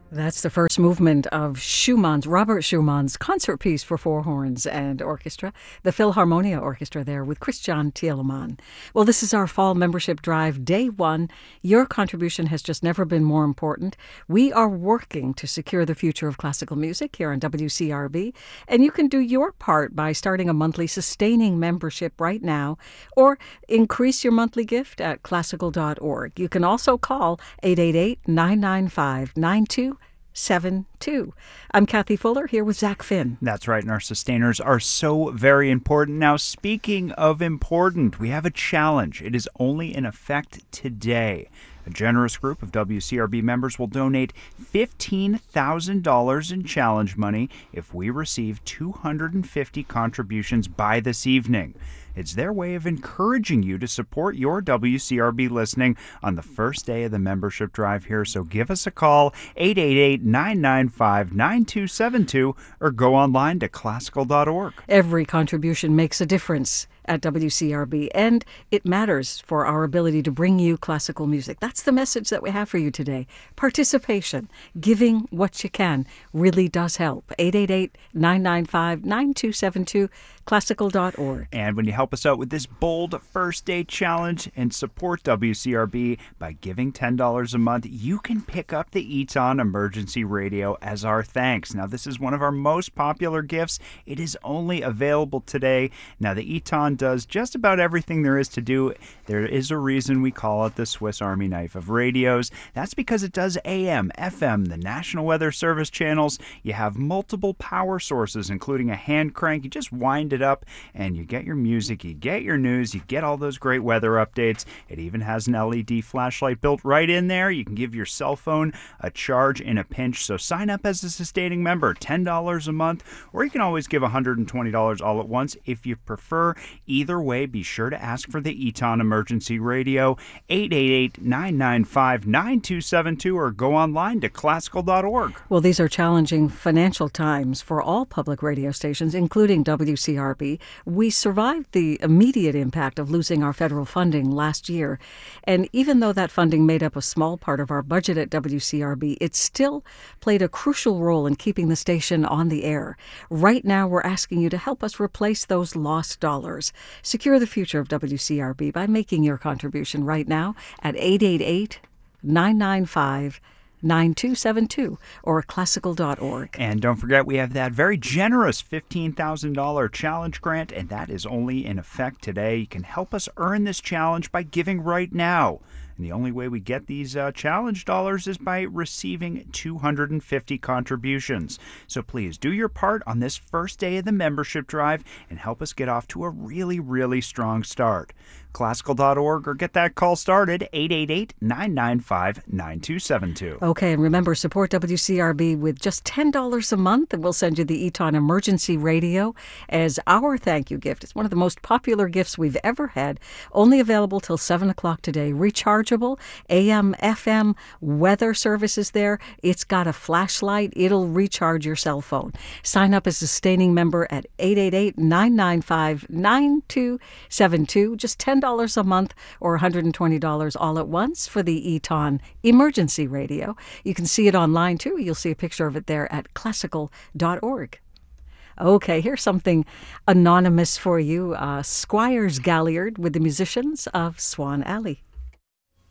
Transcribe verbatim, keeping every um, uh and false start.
That's the first movement of Schumann's, Robert Schumann's concert piece for four horns and orchestra, the Philharmonia Orchestra there with Christian Thielemann. Well, this is our fall membership drive, day one. Your contribution has just never been more important. We are working to secure the future of classical music here on W C R B, and you can do your part by starting a monthly sustaining membership right now, or increase your monthly gift at classical dot org. You can also call eight eight eight, nine nine five, nine two seven two. I'm Kathy Fuller here with Zach Finn. That's right, and our sustainers are so very important. Now, speaking of important, we have a challenge. It is only in effect today. A generous group of W C R B members will donate fifteen thousand dollars in challenge money if we receive two hundred fifty contributions by this evening. It's their way of encouraging you to support your W C R B listening on the first day of the membership drive here. So give us a call, eight eight eight, nine nine five, nine two seven two, or go online to classical dot org. Every contribution makes a difference at W C R B, and it matters for our ability to bring you classical music. That's the message that we have for you today. Participation, giving what you can, really does help. eight eight eight, nine nine five, nine two seven two, classical dot org. And when you help us out with this bold first day challenge and support W C R B by giving ten dollars a month, you can pick up the Eton Emergency Radio as our thanks. Now, this is one of our most popular gifts. It is only available today. Now, the Eton does just about everything there is to do. There is a reason we call it the Swiss Army knife of radios. That's because it does A M, F M, the National Weather Service channels. You have multiple power sources, including a hand crank. You just wind it up and you get your music, you get your news, you get all those great weather updates. It even has an L E D flashlight built right in there. You can give your cell phone a charge in a pinch. So sign up as a sustaining member, ten dollars a month, or you can always give one hundred twenty dollars all at once if you prefer. Either way, be sure to ask for the Eton Emergency Radio, eight eight eight, nine nine five, nine two seven two, or go online to classical dot org. Well, these are challenging financial times for all public radio stations, including W C R B. We survived the immediate impact of losing our federal funding last year, and even though that funding made up a small part of our budget at W C R B, it still played a crucial role in keeping the station on the air. Right now, we're asking you to help us replace those lost dollars. Secure the future of W C R B by making your contribution right now at eight eight eight, nine nine five, nine two seven two or classical dot org. And don't forget, we have that very generous fifteen thousand dollars challenge grant, and that is only in effect today. You can help us earn this challenge by giving right now. And the only way we get these uh, challenge dollars is by receiving two hundred fifty contributions. So please do your part on this first day of the membership drive and help us get off to a really, really strong start. classical dot org or get that call started, eight eight eight, nine nine five, nine two seven two. Okay, and remember, support W C R B with just ten dollars a month, and we'll send you the Eton Emergency Radio as our thank you gift. It's one of the most popular gifts we've ever had, only available till seven o'clock today. Rechargeable, A M, F M, weather services there. It's got a flashlight. It'll recharge your cell phone. Sign up as a sustaining member at eight eight eight, nine nine five, nine two seven two. Just ten dollars a month or one hundred twenty dollars all at once for the Eton Emergency Radio. You can see it online, too. You'll see a picture of it there at classical dot org. Okay, here's something anonymous for you. Uh, Squires Galliard with the musicians of Swan Alley.